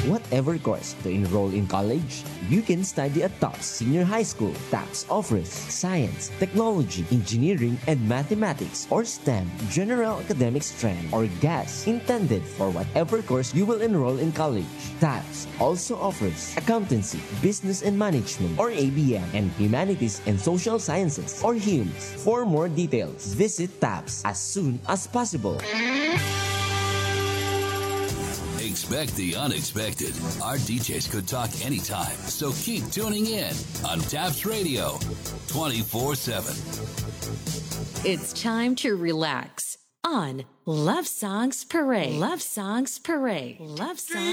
whatever course to enroll in college, you can study at TAPS Senior High School. TAPS offers science, technology, engineering, and mathematics or STEM, general academic strand, or GAS, intended for whatever course you will enroll in college. TAPS also offers accountancy, business and management, or ABM, and humanities and social sciences, or HUMS. For more details, visit TAPS as soon as possible. Expect the unexpected. Our DJs could talk anytime, so keep tuning in on TAPS Radio 24/7. It's time to relax on Love Songs Parade. Love Songs Parade. Love Songs